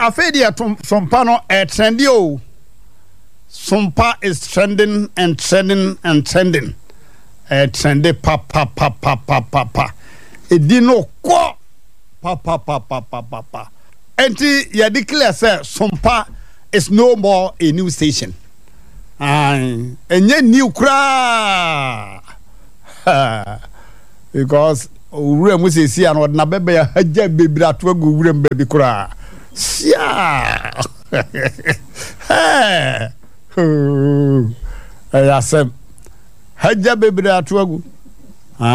afedia sompa no trendy o. Sompa is trending and trending and trending. Trendy pa. Edino ko pa. Enti ya declare say Sompa is no more a new station. Enye new kra. Because ure mu se si an na bebe ya haja bebira to agu ure mbebi kra. Sia. Hey. Ayasem. Haja bebira to agu